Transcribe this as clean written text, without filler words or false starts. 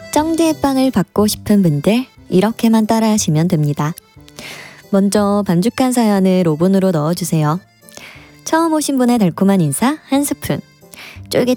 쩡디의 빵을 받고 싶은 분들 이렇게만 따라하시면 됩니다. 먼저 반죽한 사연을 오븐으로 넣어주세요. 처음 오신 분의 달콤한 인사 한 스푼,